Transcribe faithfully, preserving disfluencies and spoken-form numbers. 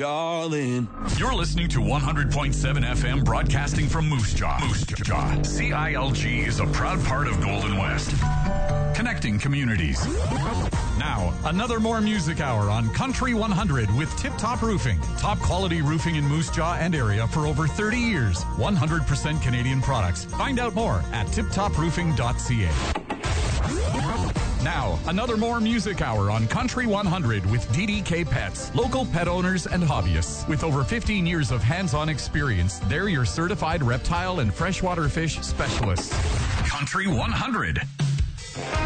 darling. You're listening to one hundred point seven F M, broadcasting from Moose Jaw. Moose Jaw. C I L G is a proud part of Golden West, connecting communities. Now, another more music hour on Country one hundred with Tip Top Roofing. Top quality roofing in Moose Jaw and area for over thirty years. one hundred percent Canadian products. Find out more at tip top roofing dot c a. Now, another more music hour on Country one hundred with D D K Pets. Local pet owners and hobbyists. With over fifteen years of hands-on experience, they're your certified reptile and freshwater fish specialists. Country one hundred.